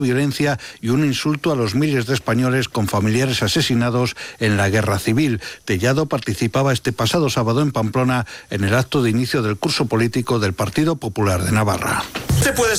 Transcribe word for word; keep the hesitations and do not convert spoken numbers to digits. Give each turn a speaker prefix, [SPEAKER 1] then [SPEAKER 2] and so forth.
[SPEAKER 1] violencia y un insulto a los miles de españoles con familiares asesinados en la guerra civil. Tellado participaba este pasado sábado en Pamplona en el acto de inicio del curso político del Partido Popular de Navarra.
[SPEAKER 2] Se puede